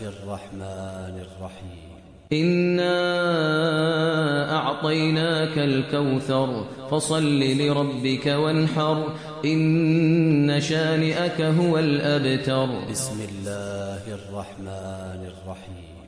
الرحمن الرحيم إنا أعطيناك الكوثر فصل لربك وانحر إن شانئك هو الأبتر. بسم الله الرحمن الرحيم